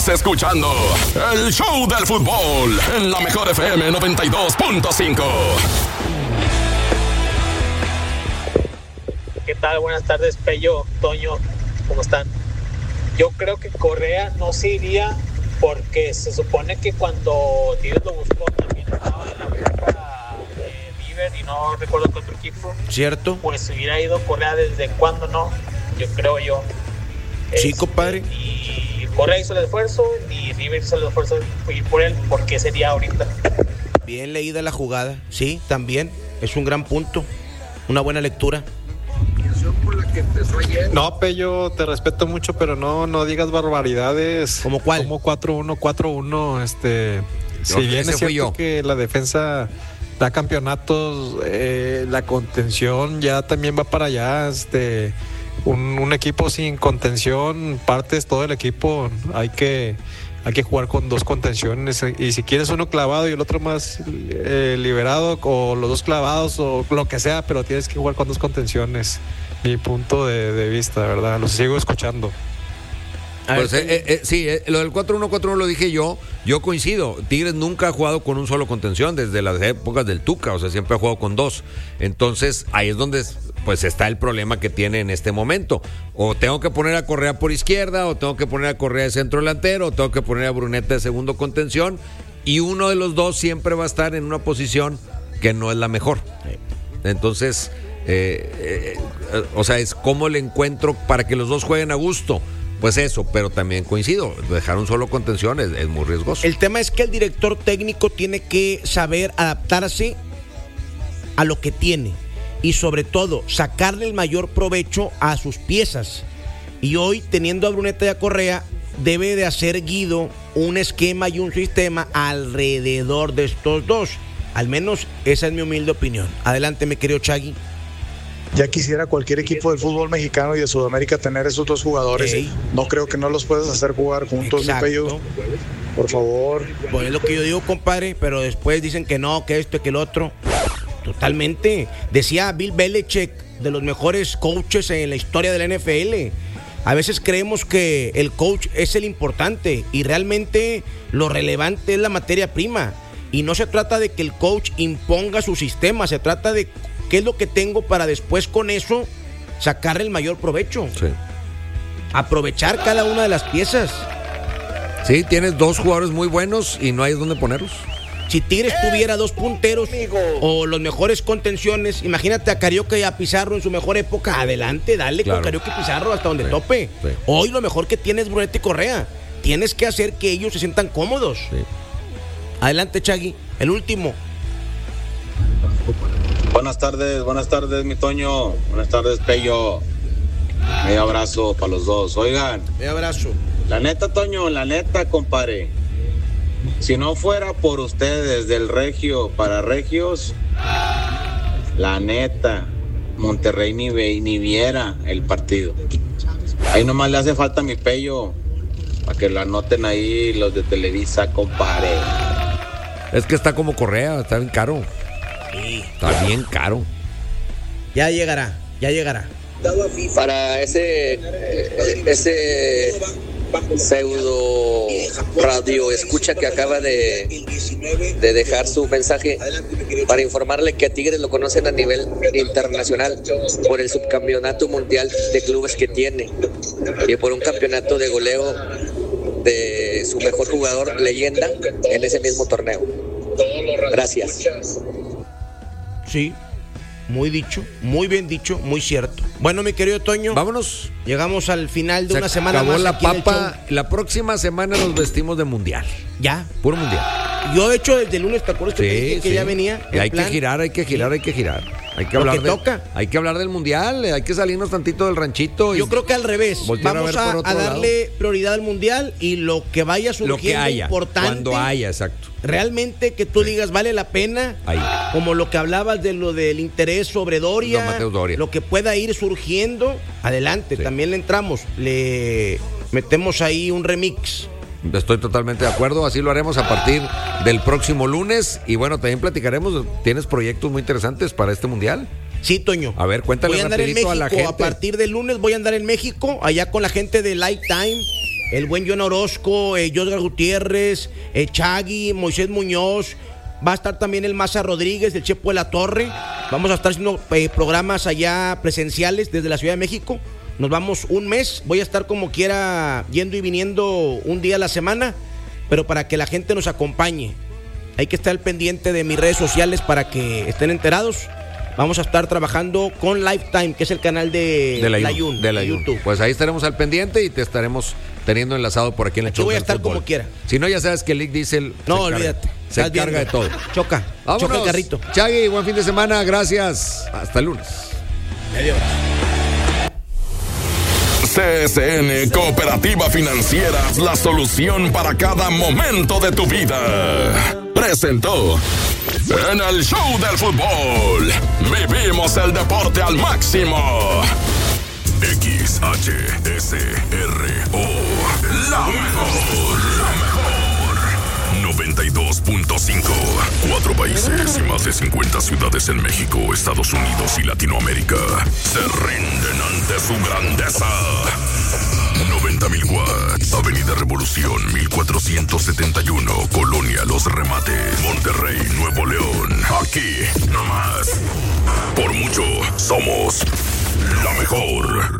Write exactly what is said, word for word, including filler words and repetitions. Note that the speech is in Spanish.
Estás escuchando el show del fútbol en la mejor F M noventa y dos punto cinco. ¿Qué tal? Buenas tardes, Pello, Toño, ¿cómo están? Yo creo que Correa no se iría porque se supone que cuando Tigres lo buscó también estaba en la busca de River y no recuerdo qué otro equipo. ¿Cierto? Pues se hubiera ido Correa desde cuándo, ¿no? Yo creo yo. Sí, Este, compadre. Y Correa hizo el esfuerzo y River hizo el esfuerzo de ir por él. ¿Por qué sería ahorita? Bien leída la jugada. Sí, también. Es un gran punto. Una buena lectura. No, Pello, te respeto mucho, pero no, no digas barbaridades. ¿Cómo cuál? Como cuatro uno, cuatro uno, este... Yo, si bien ese es fui cierto yo. que la defensa da campeonatos, eh, la contención ya también va para allá, este... Un, un equipo sin contención, partes todo el equipo, hay que... Hay que jugar con dos contenciones y si quieres uno clavado y el otro más eh, liberado o los dos clavados o lo que sea, pero tienes que jugar con dos contenciones. Mi punto de, de vista, ¿verdad? Los sigo escuchando. Pues, eh, eh, eh, sí, eh, lo del cuatro uno cuatro uno lo dije yo, yo coincido. Tigres nunca ha jugado con un solo contención desde las épocas del Tuca, o sea, siempre ha jugado con dos. Entonces, ahí es donde pues está el problema que tiene en este momento. O tengo que poner a Correa por izquierda, o tengo que poner a Correa de centro delantero, o tengo que poner a Bruneta de segundo contención, y uno de los dos siempre va a estar en una posición que no es la mejor. Entonces, eh, eh, o sea, es cómo le encuentro para que los dos jueguen a gusto. Pues eso, pero también coincido, dejar un solo contención es, es muy riesgoso. El tema es que el director técnico tiene que saber adaptarse a lo que tiene y sobre todo sacarle el mayor provecho a sus piezas. Y hoy, teniendo a Bruneta y a Correa, debe de hacer Guido un esquema y un sistema alrededor de estos dos. Al menos esa es mi humilde opinión. Adelante, mi querido Chagui. Ya quisiera cualquier equipo del fútbol mexicano y de Sudamérica tener esos dos jugadores. Ey. No creo que no los puedas hacer jugar juntos, mi Exacto. Pello. Por favor. Pues es lo que yo digo, compadre, pero después dicen que no, que esto y que el otro. Totalmente. Decía Bill Belichick, de los mejores coaches en la historia de la N F L. A veces creemos que el coach es el importante y realmente lo relevante es la materia prima. Y no se trata de que el coach imponga su sistema, se trata de qué es lo que tengo para después con eso sacarle el mayor provecho. Sí. Aprovechar cada una de las piezas. Sí, tienes dos jugadores muy buenos y no hay dónde ponerlos. Si Tigres tuviera dos punteros o los mejores contenciones, imagínate a Carioca y a Pizarro en su mejor época. Adelante, dale Claro. con Carioca y Pizarro hasta donde Sí, tope. sí. Hoy lo mejor que tiene es Bruneta y Correa. Tienes que hacer que ellos se sientan cómodos. Sí. Adelante, Chagui. El último. Buenas tardes, buenas tardes, mi Toño. Buenas tardes, Pello. Un abrazo para los dos. Oigan, Un abrazo. la neta, Toño, la neta, compadre. Si no fuera por ustedes del Regio para Regios, la neta, Monterrey ni, ve, ni viera el partido. Ahí nomás le hace falta mi Pello, para que lo anoten ahí los de Televisa, compadre. Es que está como Correa, está bien caro. Sí. Está bien caro. Ya llegará, ya llegará. Para ese ese pseudo radio escucha que acaba de, de dejar su mensaje para informarle que a Tigres lo conocen a nivel internacional por el subcampeonato mundial de clubes que tiene y por un campeonato de goleo de su mejor jugador leyenda en ese mismo torneo. Gracias. Sí, muy dicho, muy bien dicho, muy cierto. Bueno, mi querido Toño, Vámonos. llegamos al final de Se una semana acabó más la aquí en el papa. show. La próxima semana nos vestimos de mundial. Ya. Puro mundial. Yo, de hecho, desde el lunes, ¿te acuerdas que te dije que sí. ya venía? Y en hay plan? que girar, hay que girar, hay que girar. Hay que Lo hablar que de, toca. Hay que hablar del mundial, hay que salirnos tantito del ranchito. Y Yo creo que al revés. voltear a Vamos ver a, por otro a darle prioridad al mundial y lo que vaya surgiendo lo que haya, importante. cuando haya, exacto. Realmente que tú digas vale la pena. Ahí. Como lo que hablabas de lo del interés sobre Doria, Don Mateo Doria. lo que pueda ir surgiendo, adelante, Sí. también le entramos, le metemos ahí un remix. Estoy totalmente de acuerdo, así lo haremos a partir del próximo lunes. Y bueno, también platicaremos, tienes proyectos muy interesantes para este mundial. Sí, Toño. A ver, cuéntale voy a andar en rapidito México, a la gente. a partir del lunes voy a andar en México, allá con la gente de Lifetime, el buen John Orozco, eh, Josgar Gutiérrez, eh, Chagui, Moisés Muñoz. Va a estar también el Maza Rodríguez, el Chepo de la Torre. Vamos a estar haciendo eh, programas allá presenciales desde la Ciudad de México. Nos vamos un mes. Voy a estar como quiera yendo y viniendo un día a la semana, pero para que la gente nos acompañe. Hay que estar al pendiente de mis redes sociales para que estén enterados. Vamos a estar trabajando con Lifetime, que es el canal de, de la, la, Yun, Yun, de la de Yun. YouTube. Pues ahí estaremos al pendiente y te estaremos teniendo enlazado por aquí en el Aquí show voy a del estar fútbol. como quiera. Si no, ya sabes que el Lick Diesel No, se olvídate. Encarga, se encarga viendo. de todo. Choca. Vámonos. Choca el carrito. Chagui, buen fin de semana. Gracias. Hasta el lunes. Adiós. C S N Cooperativa Financiera, la solución para cada momento de tu vida. Presentó en el show del fútbol. Vivimos el deporte al máximo. X H S R O, la mejor, la mejor. noventa y dos punto cinco. Cuatro países y más de cincuenta ciudades en México, Estados Unidos y Latinoamérica se rinden ante su grandeza. noventa mil watts. Avenida Revolución mil cuatrocientos setenta y uno, Colonia Los Remates, Monterrey, Nuevo León. Aquí, nomás. Por mucho, somos la mejor.